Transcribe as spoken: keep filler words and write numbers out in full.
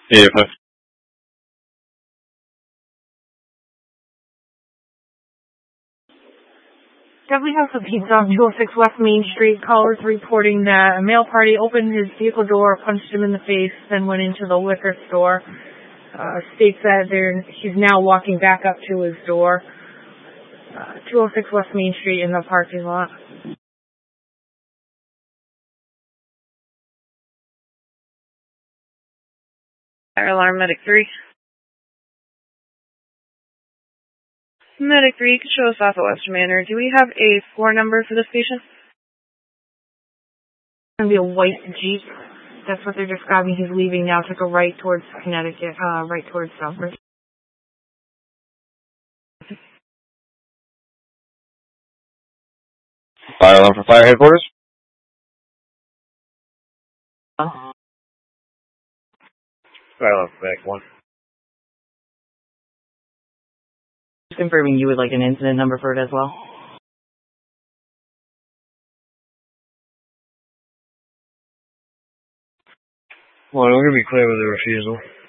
Yeah, five. Definitely House of Pizza on two oh six West Main Street. Callers reporting that a male party opened his vehicle door, punched him in the face, then went into the liquor store. Uh, states that they're, he's now walking back up to his door. Uh, two oh six West Main Street in the parking lot. Fire alarm, Medic three. Medic three, could show us off at Western Manor. Do we have a floor number for this patient? It's going to be a white Jeep. That's what they're describing. He's leaving now. Took a right towards Connecticut, uh, right towards Southbridge. Fire alarm for fire headquarters. Uh, Fire alarm for back one. Just confirming you would like an incident number for it as well. Well, we're gonna be clear with the refusal.